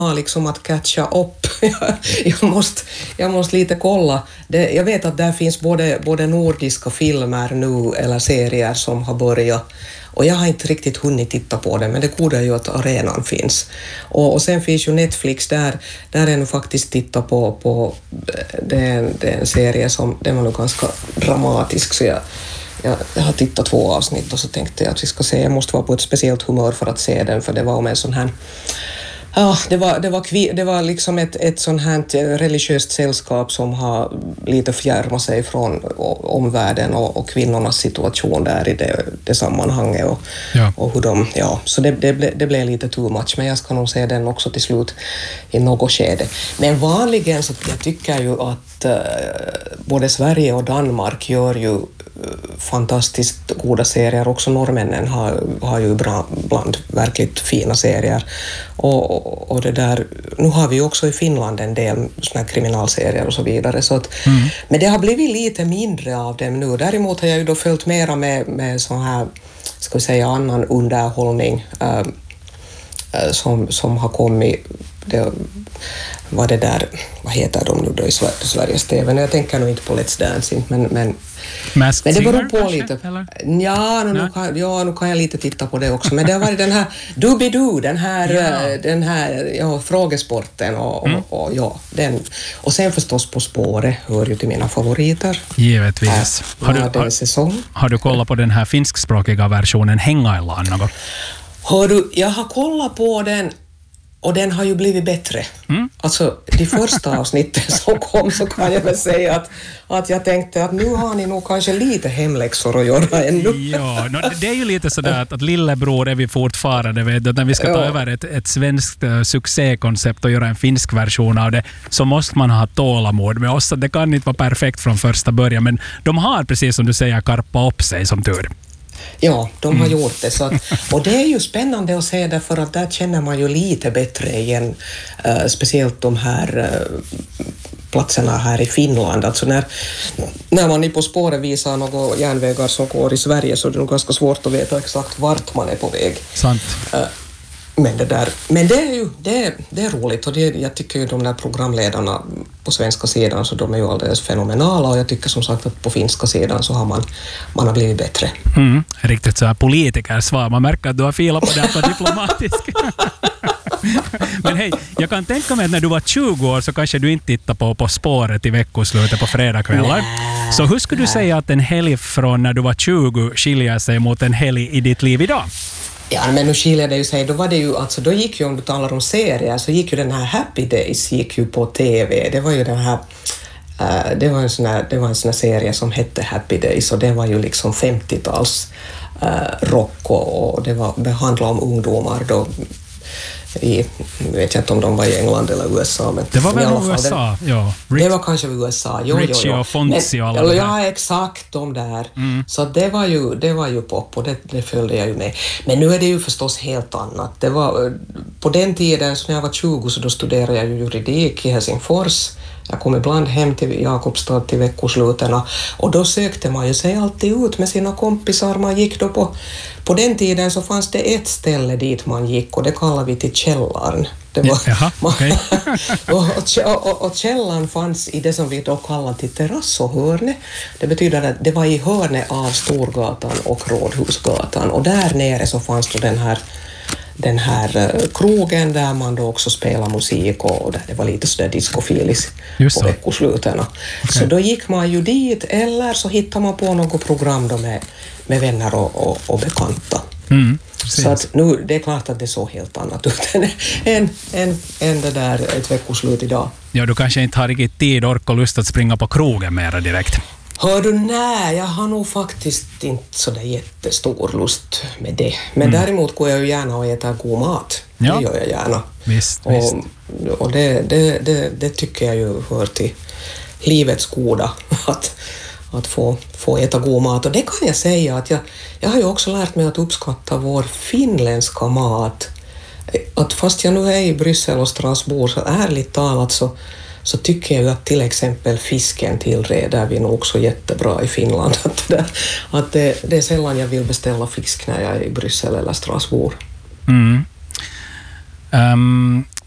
liksom att catcha upp. jag måste lite kolla. Jag vet att där finns både nordiska filmer nu eller serier som har börjat. Och jag har inte riktigt hunnit titta på det, men det goda ju att arenan finns. Och sen finns ju Netflix där är nu faktiskt titta på det är en serie som den var nog ganska dramatisk, så jag har tittat 2 avsnitt och så tänkte jag att vi ska se, jag måste vara på ett speciellt humör för att se den, för det var om en sån här det var liksom ett sånt här religiöst sällskap som har lite fjärmat sig från omvärlden och kvinnornas situation där i det sammanhanget och hur de, så det blev lite too much, men jag ska nog se den också till slut i något skede. Men vanligen så jag tycker ju att både Sverige och Danmark gör ju fantastiskt goda serier. Också norrmännen har ju bland verkligt fina serier. Och det där, nu har vi ju också i Finland en del såna här kriminalserier och så vidare. Så att, men det har blivit lite mindre av dem nu. Däremot har jag ju då följt mera med sån här, ska vi säga, annan underhållning som har kommit. Vad heter de nu då i Sveriges TV? Jag tänker nog inte på Let's Dancing, men det beror på lite. Nu kan jag lite titta på det också. Men det har varit den här Doobidoo, den här frågesporten och den. Och sen förstås På spåret hör ju till mina favoriter. Givetvis. Har du kollat på den här finskspråkiga versionen Hengaillaan något? Jag har kollat på den. Och den har ju blivit bättre. Alltså, de första avsnitten som kom så kan jag väl säga att jag tänkte att nu har ni nog kanske lite hemläxor att göra ännu. Ja, det är ju lite sådär att lillebror är vi fortfarande, vet du, när vi ska ta över ett svenskt succékoncept och göra en finsk version av det, så måste man ha tålamod med oss. Det kan inte vara perfekt från första början, men de har, precis som du säger, karpa upp sig som tur. Ja, de har gjort det. Så att, och det är ju spännande att se, därför att där känner man ju lite bättre igen, speciellt de här platserna här i Finland. Alltså när man i På spåret visar några järnvägar som går i Sverige, så är det nog ganska svårt att veta exakt vart man är på väg. Sant. Men det är ju det är roligt, och jag tycker ju de där programledarna på svenska sidan, så de är ju alldeles fenomenala, och jag tycker som sagt att på finska sidan så har man har blivit bättre. Riktigt så här politikersvar. Man märker att du har filat på det på diplomatisk. Men hej, jag kan tänka mig att när du var 20 år så kanske du inte tittade på spåret i veckoslutet på fredagskvällar. Så hur skulle du säga att en helg från när du var 20 skiljer sig mot en helg i ditt liv idag? Ja, men nu skiljer det ju sig. Då var det ju, alltså då gick ju, om du talar om serier, så gick ju den här Happy Days gick ju på TV. Det var ju den här det var en sån här serie som hette Happy Days, och det var ju liksom 50-tals rock, och det handlade om ungdomar då jag vet inte om de var i England eller USA, men det var väl i USA, ja. Det var kanske USA, Richie och Fonzie och alla det. Ja, exakt, de där. Så det var ju pop, och det följde jag ju med. Men nu är det ju förstås helt annat. Det var på den tiden, så när jag var 20, så då studerade jag ju juridik i Helsingfors. Jag kom ibland hem till Jakobstad till veckoslutena, och då sökte man ju sig alltid ut med sina kompisar. Man gick då på den tiden så fanns det ett ställe dit man gick, och det kallade vi till källaren. Det var, okay. och källaren fanns i det som vi då kallade till terrasshörne. Det betyder att det var i hörne av Storgatan och Rådhusgatan, och där nere så fanns då den här krogen där man då också spelade musik, och där det var lite sådär discofilis på veckoslutena. Okay. Så då gick man ju dit, eller så hittade man på något program då med vänner och bekanta. Så att nu, det är klart att det såg helt annat ut än det där ett veckoslut idag. Ja, du kanske inte har riktigt tid, ork och lust att springa på krogen mera direkt. Hör du, nej, jag har nog faktiskt inte så där jättestor lust med det. Men däremot går jag ju gärna och äter god mat. Ja. Det gör jag gärna. Visst. Och det tycker jag ju hör till livets goda, att få äta god mat. Och det kan jag säga att jag har ju också lärt mig att uppskatta vår finländska mat. Att fast jag nu är i Bryssel och Strasbourg, så ärligt talat så tycker jag att till exempel fisken tillreder vi nog också jättebra i Finland. Att det är sällan jag vill beställa fisk när jag är i Bryssel eller Strasbourg.